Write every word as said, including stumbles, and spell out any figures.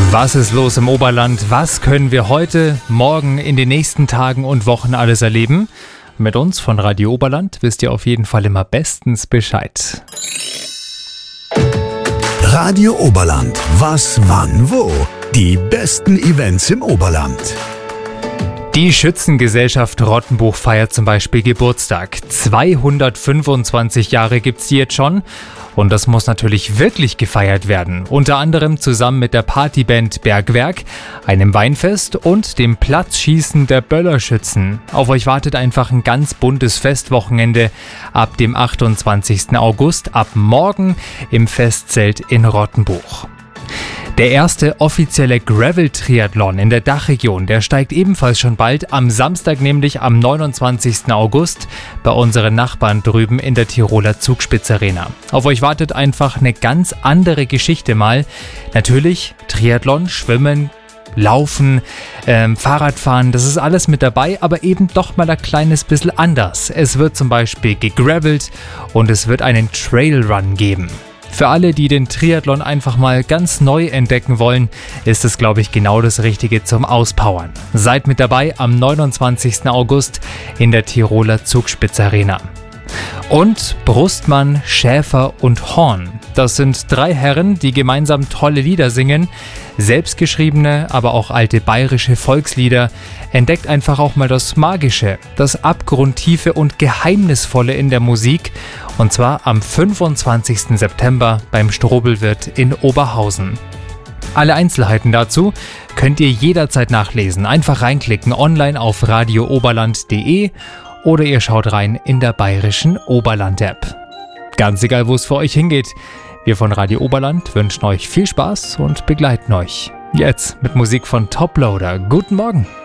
Was ist los im Oberland? Was können wir heute, morgen, in den nächsten Tagen und Wochen alles erleben? Mit uns von Radio Oberland wisst ihr auf jeden Fall immer bestens Bescheid. Radio Oberland. Was, wann, wo? Die besten Events im Oberland. Die Schützengesellschaft Rottenbuch feiert zum Beispiel Geburtstag. zweihundertfünfundzwanzig Jahre gibt's die jetzt schon. Und das muss natürlich wirklich gefeiert werden. Unter anderem zusammen mit der Partyband Bergwerk, einem Weinfest und dem Platzschießen der Böllerschützen. Auf euch wartet einfach ein ganz buntes Festwochenende ab dem achtundzwanzigsten August, ab morgen im Festzelt in Rottenbuch. Der erste offizielle Gravel-Triathlon in der Dachregion, der steigt ebenfalls schon bald, am Samstag nämlich am neunundzwanzigsten August bei unseren Nachbarn drüben in der Tiroler Zugspitz-Arena. Auf euch wartet einfach eine ganz andere Geschichte mal. Natürlich Triathlon, Schwimmen, Laufen, ähm, Fahrradfahren, das ist alles mit dabei, aber eben doch mal ein kleines bisschen anders. Es wird zum Beispiel gegravelt und es wird einen Trailrun geben. Für alle, die den Triathlon einfach mal ganz neu entdecken wollen, ist es, glaube ich, genau das Richtige zum Auspowern. Seid mit dabei am neunundzwanzigsten August in der Tiroler Zugspitz-Arena. Und Brustmann, Schäfer und Horn. Das sind drei Herren, die gemeinsam tolle Lieder singen. Selbstgeschriebene, aber auch alte bayerische Volkslieder. Entdeckt einfach auch mal das Magische, das Abgrundtiefe und Geheimnisvolle in der Musik. Und zwar am fünfundzwanzigsten September beim Strobelwirt in Oberhausen. Alle Einzelheiten dazu könnt ihr jederzeit nachlesen. Einfach reinklicken online auf radio oberland punkt de oder ihr schaut rein in der bayerischen Oberland-App. Ganz egal, wo es für euch hingeht. Wir von Radio Oberland wünschen euch viel Spaß und begleiten euch. Jetzt mit Musik von Toploader. Guten Morgen!